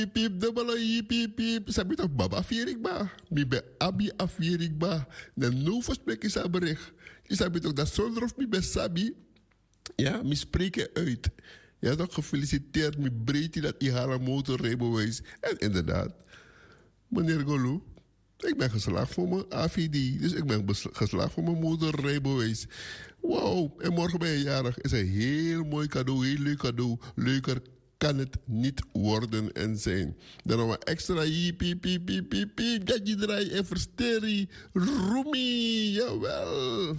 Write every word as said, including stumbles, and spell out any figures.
piep, dubbele yi piep, piep. Sabi toch baba afviering ba? Mi be abi afviering ba? Dan nu verspreek je zijn bericht. Je sabi toch dat zonder of mi be sabi? Ja, mi spreken uit. Ja, toch gefeliciteerd, mi breedte dat i haar motorrijbewijs. En inderdaad, meneer Golu, ik ben geslaagd voor mijn A V D. Dus ik ben bes- geslaagd voor mijn motorrijbewijs. Wow, en morgen ben je jarig. Is een heel mooi cadeau, heel leuk cadeau. Leuker kan het niet worden en zijn. Dan nog een extra piep, piep, piep, piep, piep, piep. Dat je draai en versterie. Roemie, jawel.